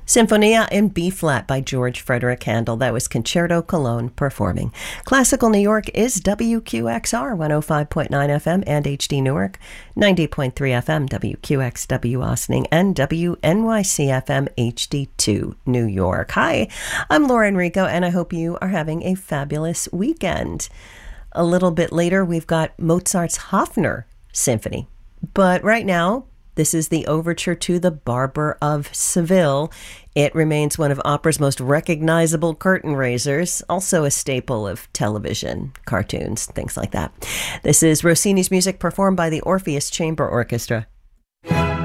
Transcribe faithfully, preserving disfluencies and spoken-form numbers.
Sinfonia in B-flat by George Frederick Handel. That was Concerto Cologne performing. Classical New York is W Q X R, one oh five point nine F M and H D Newark, ninety point three F M, W Q X W Austining, and W N Y C F M H D two New York. Hi, I'm Laura Enrico, and I hope you are having a fabulous weekend. A little bit later, we've got Mozart's Hofner Symphony. But right now, this is the overture to The Barber of Seville. It remains one of opera's most recognizable curtain raisers, also a staple of television, cartoons, things like that. This is Rossini's music performed by the Orpheus Chamber Orchestra.